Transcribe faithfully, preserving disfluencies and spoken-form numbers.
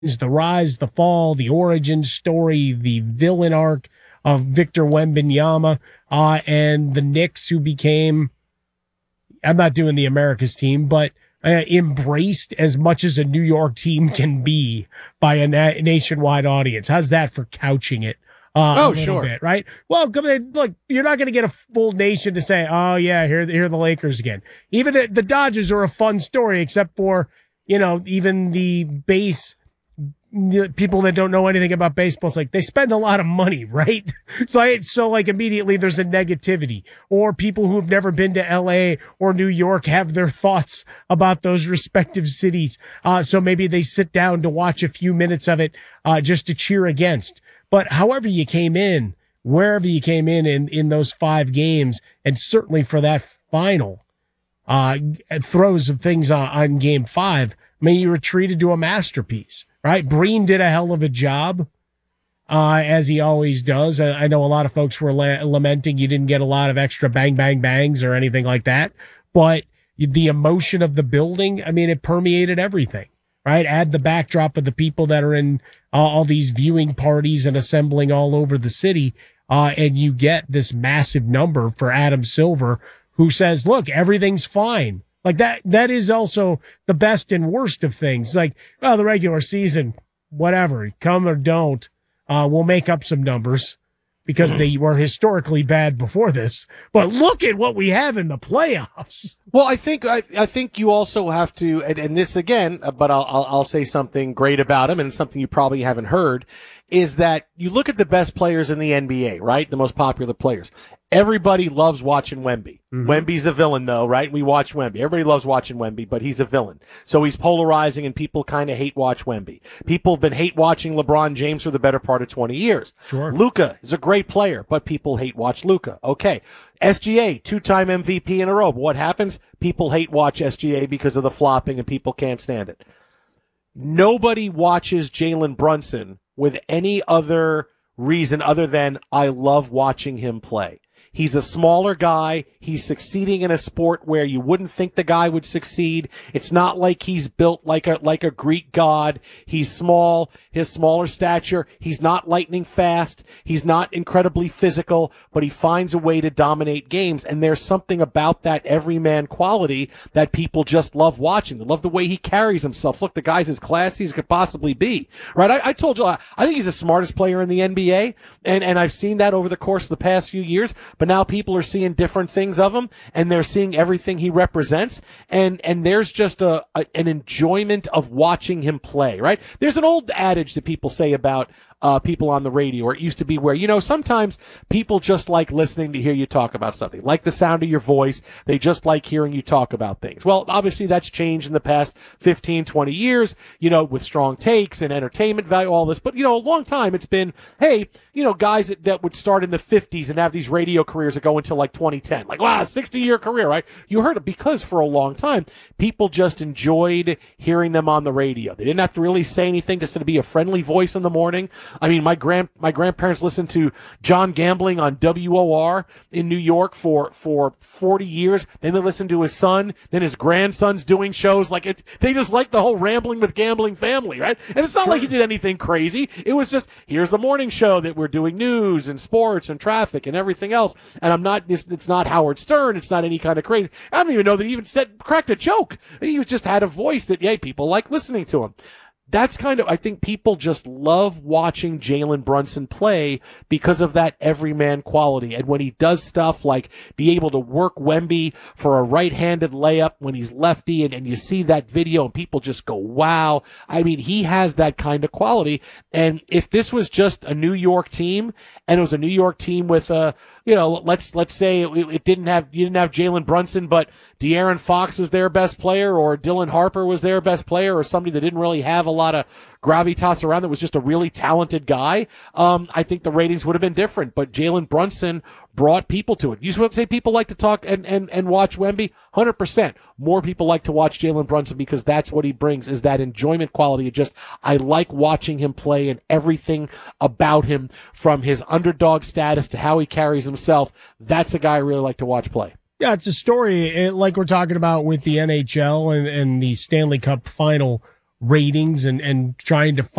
the rise, the fall, the origin story, the villain arc of Victor Wembanyama, uh, and the Knicks, who became, I'm not doing the Americas team, but uh, embraced as much as a New York team can be by a na- nationwide audience. How's that for couching it? Uh, oh, a little sure. bit, right? Well, come in, look, you're not going to get a full nation to say, oh, yeah, here, here are the Lakers again. Even the, the Dodgers are a fun story, except for, you know, even the base people that don't know anything about baseball. It's like they spend a lot of money, right? So I, so like immediately there's a negativity, or people who have never been to L A or New York have their thoughts about those respective cities. Uh, so maybe they sit down to watch a few minutes of it, uh, just to cheer against. But however you came in, wherever you came in, in, in those five games, and certainly for that final, uh, throws of things on, on game five, I mean, you were treated to a masterpiece. Right. Breen did a hell of a job, uh, as he always does. I, I know a lot of folks were la- lamenting you didn't get a lot of extra bang, bang, bangs or anything like that. But the emotion of the building, I mean, it permeated everything. Right. Add the backdrop of the people that are in uh, all these viewing parties and assembling all over the city. Uh, and you get this massive number for Adam Silver, who says, look, everything's fine. Like that, that is also the best and worst of things. Like, well, the regular season, whatever, come or don't, uh, we'll make up some numbers because they were historically bad before this. But look at what we have in the playoffs. Well, I think I, I think you also have to, and, and this again, but I'll, I'll I'll say something great about him, and something you probably haven't heard, is that you look at the best players in the N B A, right? The most popular players. Everybody loves watching Wemby. Mm-hmm. Wemby's a villain, though, right? We watch Wemby. Everybody loves watching Wemby, but he's a villain. So he's polarizing, and people kind of hate watch Wemby. People have been hate watching LeBron James for the better part of twenty years. Sure. Luka is a great player, but people hate watch Luka. Okay. S G A, two-time M V P in a row. But what happens? People hate watch S G A because of the flopping, and people can't stand it. Nobody watches Jalen Brunson with any other reason other than I love watching him play. He's a smaller guy. He's succeeding in a sport where you wouldn't think the guy would succeed. It's not like he's built like a, like a Greek god. He's small, his smaller stature. He's not lightning fast. He's not incredibly physical, but he finds a way to dominate games. And there's something about that everyman quality that people just love watching. They love the way he carries himself. Look, the guy's as classy as could possibly be, right? I, I told you, I, I think he's the smartest player in the N B A. And, and I've seen that over the course of the past few years. But now people are seeing different things of him, and they're seeing everything he represents, and and there's just a, a an enjoyment of watching him play, right? There's an old adage that people say about uh people on the radio, or it used to be, where, you know, sometimes people just like listening to hear you talk about something, like the sound of your voice. They just like hearing you talk about things. Well, obviously that's changed in the past fifteen, twenty years, you know, with strong takes and entertainment value, all this. But, you know, a long time it's been, hey, you know, guys that, that would start in the fifties and have these radio careers that go until like twenty ten. Like, wow, sixty year career, right? You heard it because for a long time, people just enjoyed hearing them on the radio. They didn't have to really say anything, just to be a friendly voice in the morning. I mean, my grand, my grandparents listened to John Gambling on W O R in New York for, for forty years. Then they listened to his son. Then his grandson's doing shows. Like it, they just like the whole Rambling with Gambling family, right? And it's not like he did anything crazy. It was just, here's a morning show that we're doing news and sports and traffic and everything else. And I'm not, it's, it's not Howard Stern. It's not any kind of crazy. I don't even know that he even said, cracked a joke. He was just had a voice that, yeah, people like listening to him. That's kind of, I think people just love watching Jalen Brunson play because of that everyman quality. And when he does stuff like be able to work Wemby for a right-handed layup when he's lefty, and, and you see that video and people just go, wow. I mean, he has that kind of quality. And if this was just a New York team, and it was a New York team with a, you know, let's let's say it, it didn't have you didn't have Jalen Brunson, but De'Aaron Fox was their best player, or Dylan Harper was their best player, or somebody that didn't really have a lot of gravitas around, that was just a really talented guy. Um, I think the ratings would have been different. But Jalen Brunson brought people to it. You would say people like to talk and and and watch Wemby. one hundred percent more people like to watch Jalen Brunson because that's what he brings, is that enjoyment quality. It just, I like watching him play, and everything about him, from his underdog status to how he carries himself. That's a guy I really like to watch play. Yeah, it's a story, it, like we're talking about with the N H L and, and the Stanley Cup final, ratings and, and trying to